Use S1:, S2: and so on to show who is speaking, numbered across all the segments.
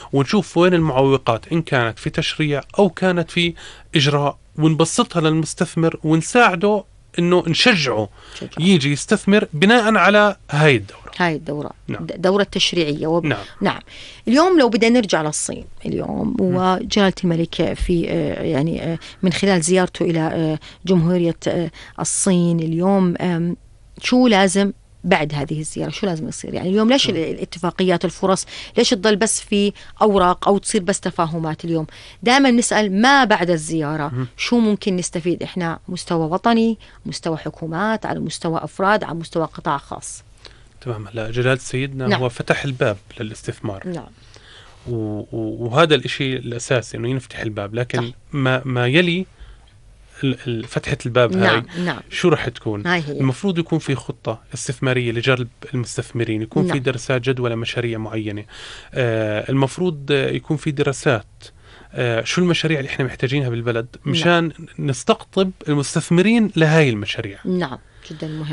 S1: ونشوف وين المعوقات إن كانت في تشريع أو كانت في إجراء، ونبسطها للمستثمر ونساعده إنه نشجعه يجي يستثمر بناء على هاي الدورة.
S2: نعم. دورة تشريعية
S1: نعم.
S2: نعم. اليوم لو بدنا نرجع للصين اليوم، وجلالة الملك في يعني من خلال زيارته إلى جمهورية الصين اليوم، شو لازم بعد هذه الزيارة؟ شو لازم يصير؟ يعني اليوم ليش الاتفاقيات الفرص ليش تضل بس في أوراق أو تصير بس تفاهمات؟ اليوم دائما نسأل ما بعد الزيارة، شو ممكن نستفيد إحنا مستوى وطني، مستوى حكومات، على مستوى أفراد، على مستوى قطاع خاص.
S1: تمام. هلا جلالة سيدنا
S2: نعم.
S1: هو فتح الباب للاستثمار.
S2: نعم.
S1: وهذا الإشي الأساسي إنه ينفتح الباب، لكن
S2: صح.
S1: ما يلي فتحة الباب هاي.
S2: نعم.
S1: شو رح تكون؟ المفروض يكون في خطة استثمارية لجلب المستثمرين، يكون في دراسات جدوى لمشاريع معينة. المفروض يكون في دراسات شو المشاريع اللي احنا محتاجينها بالبلد مشان نستقطب المستثمرين لهاي المشاريع.
S2: نعم، جدا مهم.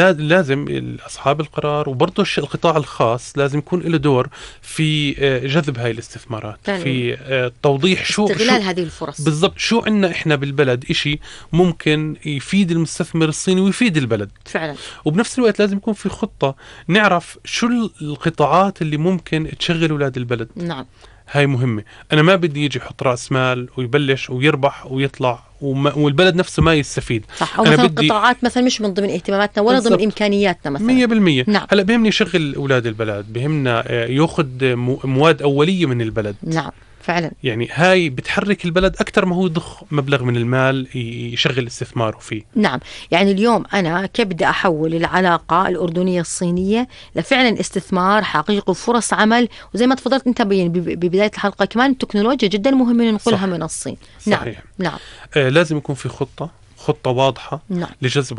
S1: فلازم أصحاب القرار وبرضه القطاع الخاص لازم يكون له دور في جذب هاي الاستثمارات، في توضيح
S2: استغلال هذه الفرص
S1: بالضبط. شو عنا إحنا بالبلد إشي ممكن يفيد المستثمر الصيني ويفيد البلد
S2: فعلا.
S1: وبنفس الوقت لازم يكون في خطة نعرف شو القطاعات اللي ممكن تشغل أولاد البلد.
S2: نعم،
S1: هاي مهمة. أنا ما بدي يجي يحط رأس مال ويبلش ويربح ويطلع والبلد نفسه ما يستفيد.
S2: صح. أو مثلا قطاعات مثلا مش من ضمن اهتماماتنا ولا ضمن إمكانياتنا مثلا.
S1: 100%.
S2: نعم.
S1: هلأ بيهمني يشغل أولاد البلد، بيهمنا يأخذ مواد أولية من البلد.
S2: نعم فعلا.
S1: يعني هاي بتحرك البلد أكثر ما هو يضخ مبلغ من المال يشغل استثماره فيه.
S2: نعم. يعني اليوم أنا كيف بدي أحول العلاقة الأردنية الصينية لفعلا استثمار حقيقي وفرص عمل، وزي ما تفضلت أنت ببداية الحلقة كمان التكنولوجيا جدا مهمة ننقلها من الصين.
S1: صحيح.
S2: نعم.
S1: لازم يكون في خطة واضحة.
S2: نعم.
S1: لجذب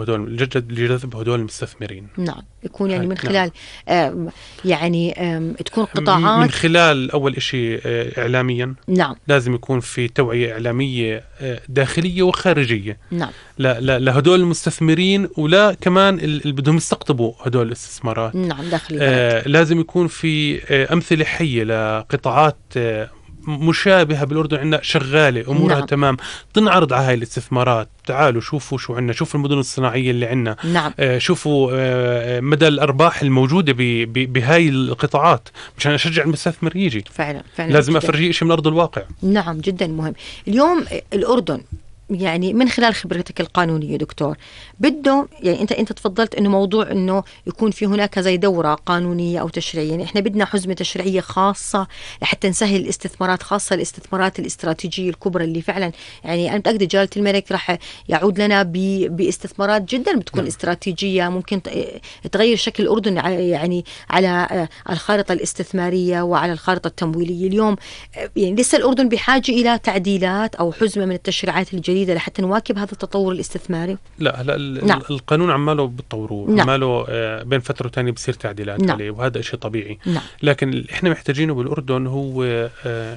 S1: هدول المستثمرين.
S2: نعم. يكون يعني من خلال يعني تكون قطاعات
S1: من خلال أول إشي إعلاميا.
S2: نعم.
S1: لازم يكون في توعية إعلامية داخلية وخارجية.
S2: نعم.
S1: لهدول المستثمرين ولا كمان اللي بدهم يستقطبوا هدول الاستثمارات.
S2: نعم داخل البلد.
S1: لازم يكون في أمثلة حية لقطاعات مشابهة بالأردن عندنا شغالة أمورها
S2: نعم.
S1: تمام، تنعرض على هاي الاستثمارات. تعالوا شوفوا شو عندنا، شوفوا المدن الصناعية اللي عندنا.
S2: نعم.
S1: شوفوا مدى الأرباح الموجودة بهاي القطاعات مشان أشجع المستثمر يجي.
S2: فعلا.
S1: لازم أفرجيه شيء من أرض الواقع.
S2: نعم جدا مهم. اليوم الأردن يعني من خلال خبرتك القانونية دكتور بده يعني أنت تفضلت إنه موضوع إنه يكون في هناك زي دورة قانونية أو تشريعية. يعني إحنا بدنا حزمة تشريعية خاصة لحتى نسهل الاستثمارات، خاصة الاستثمارات الاستراتيجية الكبرى اللي فعلا يعني أنا متأكدة جلالة الملك راح يعود لنا باستثمارات جدا بتكون استراتيجية ممكن تغير شكل الأردن يعني على الخارطة الاستثمارية وعلى الخارطة التمويلية. اليوم يعني لسه الأردن بحاجة إلى تعديلات أو حزمة من التشريعات الجديدة لحتى نواكب هذا التطور الاستثماري.
S1: لا
S2: نعم.
S1: القانون عماله بتطوروه.
S2: نعم.
S1: عماله بين فترة وتانية بصير تعديلات.
S2: نعم.
S1: عليه وهذا شيء طبيعي.
S2: نعم.
S1: لكن اللي احنا محتاجينه بالأردن هو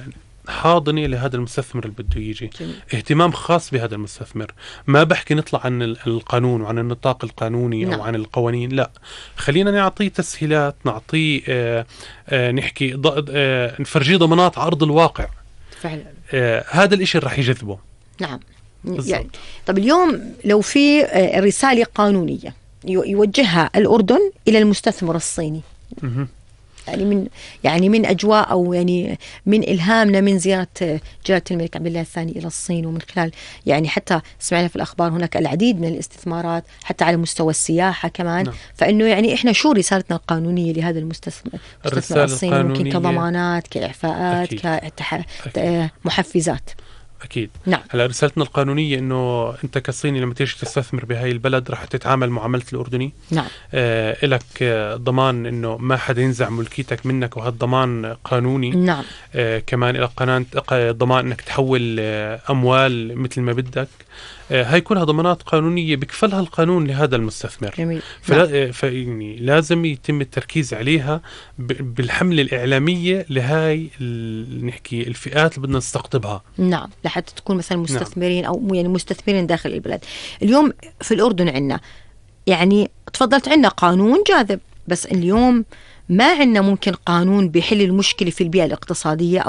S1: حاضنة لهذا المستثمر اللي بده يجي. اهتمام خاص بهذا المستثمر. ما بحكي نطلع عن القانون وعن النطاق القانوني. نعم. أو عن القوانين. لا، خلينا نعطيه تسهيلات، نعطيه نحكي نفرجيه ضمانات على أرض الواقع.
S2: فعلا.
S1: هذا الإشي رح يجذبه.
S2: نعم. يعني طب اليوم لو في رسالة قانونية يوجهها الأردن إلى المستثمر الصيني يعني من أجواء أو يعني من إلهامنا من زيارة جلالة الملك عبد الله الثاني إلى الصين، ومن خلال يعني حتى سمعنا في الأخبار هناك العديد من الاستثمارات حتى على مستوى السياحة كمان. نعم. فإنه يعني إحنا شو رسالتنا القانونية لهذا المستثمر الصيني؟ ممكن كضمانات، كإعفاءات، كمحفزات.
S1: أكيد.
S2: نعم.
S1: هلا رسالتنا القانونية إنه أنت كصيني لما تيجي تستثمر بهاي البلد رح تتعامل معاملة الأردني.
S2: نعم.
S1: إلك ضمان إنه ما حدا ينزع ملكيتك منك، وهذا ضمان قانوني.
S2: نعم.
S1: كمان إلك ضمان إنك تحول أموال مثل ما بدك. هاي كلها ضمانات قانونية بكفلها القانون لهذا المستثمر.
S2: جميل.
S1: يعني لازم يتم التركيز عليها بالحملة الإعلامية لهاي نحكي الفئات اللي بدنا نستقطبها.
S2: نعم، لحتى تكون مثلا مستثمرين. نعم. أو يعني مستثمرين داخل البلد. اليوم في الأردن عنا يعني تفضلت عنا قانون جاذب، بس اليوم ما عنا ممكن قانون بيحل المشكلة في البيئة الاقتصادية